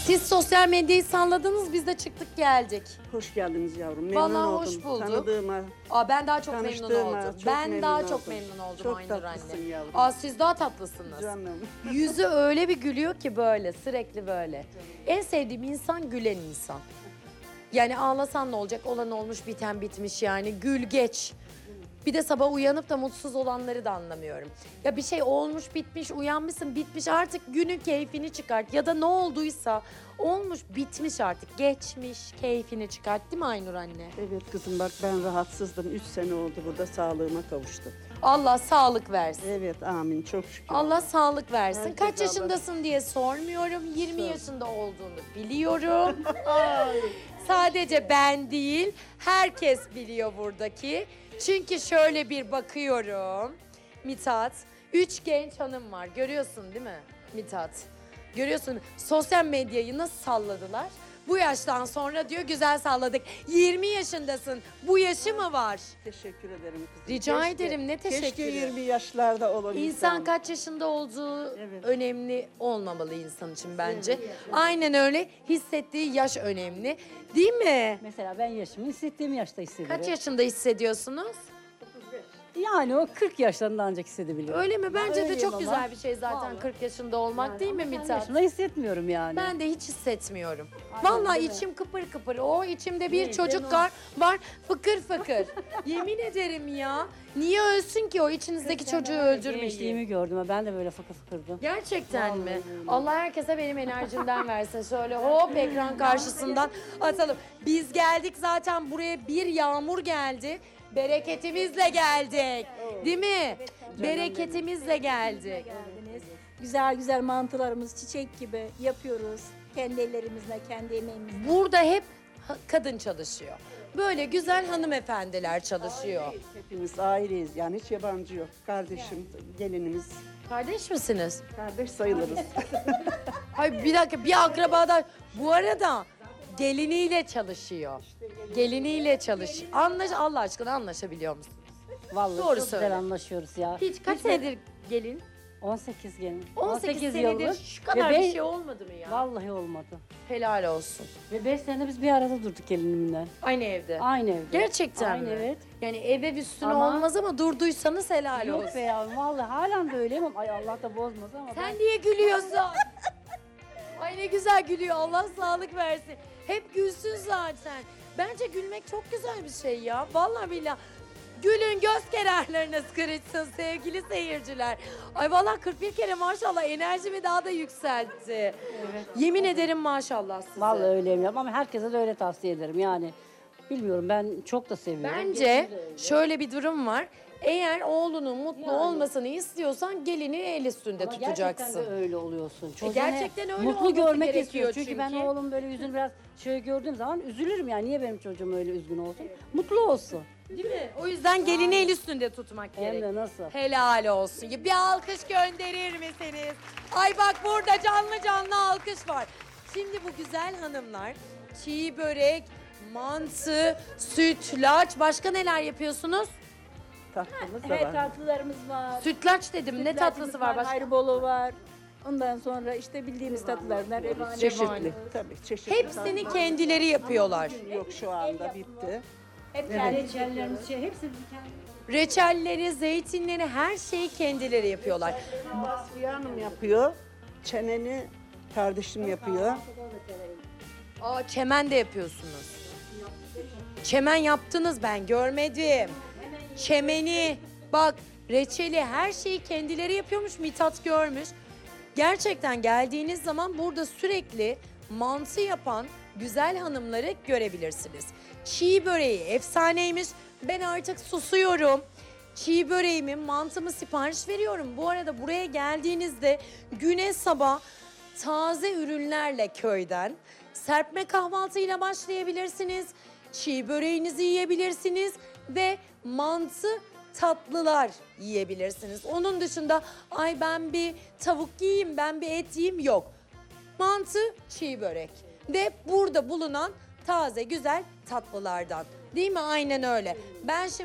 Siz sosyal medyayı salladınız, biz de çıktık geldik. Hoş geldiniz yavrum. Memnun Vallahi oldum. hoş bulduk. Tanıdığıma. Ben daha çok memnun Tanıştığıma oldum. çok Ben memnun daha oldum. çok memnun oldum Çok Aynur tatlısın anne. yavrum. Siz daha tatlısınız. Canım. Yüzü öyle bir gülüyor ki böyle, sürekli böyle. En sevdiğim insan gülen insan. Yani ağlasan ne olacak? Olan olmuş, biten bitmiş yani. Gül geç. Bir de sabah uyanıp da mutsuz olanları da anlamıyorum. Ya bir şey olmuş, bitmiş, uyanmışsın, bitmiş, artık günün keyfini çıkart. Ya da ne olduysa olmuş, bitmiş artık. Geçmiş, keyfini çıkart, değil mi Aynur anne? Evet kızım bak ben rahatsızdım. 3 sene oldu burada sağlığıma kavuştum. Allah sağlık versin. Evet amin çok şükür. Allah sağlık versin. Herkes Kaç Allah- yaşındasın diye sormuyorum. 20 yaşında olduğunu biliyorum. Sadece ben değil, herkes biliyor buradaki. Çünkü şöyle bir bakıyorum. Mithat, 3 genç hanım var. Görüyorsun değil mi Mithat? Görüyorsun sosyal medyayı nasıl salladılar? Bu yaştan sonra diyor güzel salladık. 20 yaşındasın. Bu yaşı mı var? Teşekkür ederim kızım. Rica ederim, ne Keşke teşekkürü. 20 yaşlarda olabilsem. İnsan kaç yaşında olduğu Evet. önemli olmamalı insan için bence. Aynen öyle. Hissettiği yaş önemli. Değil mi? Mesela ben yaşımı hissettiğim yaşta hissediyorum. Kaç yaşında hissediyorsunuz? Yani o 40 yaşlarında ancak hissedebiliyorum. Öyle mi? Bence de Öyleyim çok ama. güzel bir şey zaten Vallahi. 40 yaşında olmak değil mi Ama kendi Mithat? yaşımda hissetmiyorum yani. Ben de hiç hissetmiyorum. Aynen, Vallahi değil mi? içim kıpır kıpır. O içimde bir Evet, çocuk canım. var fıkır fıkır. Yemin ederim ya. Niye ölsün ki o içinizdeki çocuğu öldürmeyin? Gençliğimi gördüm. Ben de böyle fıkır fıkırdım. Gerçekten Vallahi mi? öyle. Allah herkese benim enerjimden versin. Şöyle hop ekran karşısından atalım. Biz geldik zaten buraya, bir yağmur geldi. Bereketimizle geldik. Değil mi? Bereketimizle geldik. Geldiniz. Güzel güzel mantılarımız çiçek gibi yapıyoruz. Kendi ellerimizle, kendi emeğimizle. Burada hep kadın çalışıyor. Böyle güzel hanımefendiler çalışıyor. Hepimiz aileyiz yani hiç yabancı yok. Kardeşim, gelinimiz, Kardeş misiniz? kardeş sayılırız. Ay bir dakika, bir akrabadan. Bu arada geliniyle çalışıyor. Geliniyle çalışıyor. Allah aşkına anlaşabiliyor musun? Vallahi Doğru çok söyle. güzel anlaşıyoruz ya. Hiç kaç senedir gelin? 18 gelin. 18 senedir şu kadar Ve bir beş- şey olmadı mı ya? Vallahi olmadı. Helal olsun. Ve 5 sene biz bir arada durduk gelinimle. Aynı evde. Aynı evde. Gerçekten Aynı mi? evet. Yani eve üstüne Ama- olmaz ama durduysanız helal Yok olsun. be ya vallahi halen de öyleyim ama ay Allah da bozmasın ama Sen niye gülüyorsun? Ay ne güzel gülüyor. Allah sağlık versin. Hep gülsün zaten. Bence gülmek çok güzel bir şey ya. Vallahi billahi. Gülün göz kenarlarınız kırışsın sevgili seyirciler. Ay vallahi 41 kere maşallah enerjimi daha da yükseltti. Yemin ederim maşallah size. vallahi öyleyim ya ama herkese de öyle tavsiye ederim yani. Bilmiyorum ben çok da seviyorum. Bence şöyle bir durum var. Eğer oğlunun mutlu olmasını istiyorsan gelini el üstünde Ama gerçekten tutacaksın. de öyle oluyorsun. Çocuğun gerçekten öyle mutlu olması görmek gerekiyor istiyor. Çünkü ben çünkü. oğlum böyle yüzünü biraz şöyle gördüğüm zaman üzülürüm yani. Niye benim çocuğum öyle üzgün olsun? Mutlu olsun. Değil mi? O yüzden gelini el üstünde tutmak Hem gerek. de nasıl? Helal olsun. Bir alkış gönderir misiniz? Ay bak burada canlı canlı alkış var. Şimdi bu güzel hanımlar çiğ börek, mantı, sütlaç, başka neler yapıyorsunuz? Tatlımız da Evet var. tatlılarımız var. Sütlaç dedim. Ne Sütlacımız tatlısı var başka? Hayribolu var. Ondan sonra işte bildiğimiz tatlılardan revani. Çeşitli tabii çeşitli. Hepsini kendileri yapıyorlar. Yok şu anda bitti. Hep Evet. kendi Reçellerimiz hepsi kendi. Reçelleri, zeytinleri, her şeyi kendileri yapıyorlar. Vasfiye Hanım yapıyor. Çeneni kardeşim yapıyor. Çemen de yapıyorsunuz. Çemen yaptınız, ben görmedim. Çemeni, bak reçeli, her şeyi kendileri yapıyormuş, Mithat görmüş. Gerçekten geldiğiniz zaman burada sürekli mantı yapan güzel hanımları görebilirsiniz. Çiğ böreği efsaneymiş. Ben artık susuyorum. Çiğ böreğimi, mantımı sipariş veriyorum. Bu arada buraya geldiğinizde güne sabah taze ürünlerle köyden serpme kahvaltıyla başlayabilirsiniz. Çiğ böreğinizi yiyebilirsiniz ve mantı tatlılar yiyebilirsiniz. Onun dışında ay ben bir tavuk yiyeyim, ben bir et yiyeyim yok. Mantı, çiğ börek ve burada bulunan taze güzel tatlılardan. Değil mi? Aynen öyle. Ben şimdi